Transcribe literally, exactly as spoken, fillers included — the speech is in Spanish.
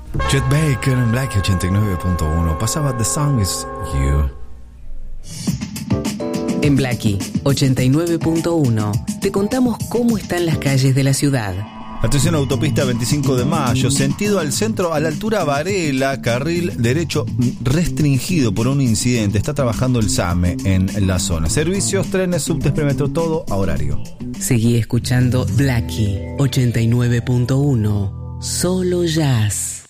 Chet Baker en Black ochenta y nueve punto uno. Pasaba The Song Is You. En Blackie ochenta y nueve punto uno te contamos cómo están las calles de la ciudad. Atención, autopista veinticinco de mayo, sentido al centro, a la altura Varela, carril derecho restringido por un incidente. Está trabajando el SAME en la zona. Servicios, trenes, subtes, premetro, todo a horario. Seguí escuchando Blackie ochenta y nueve punto uno. Solo jazz.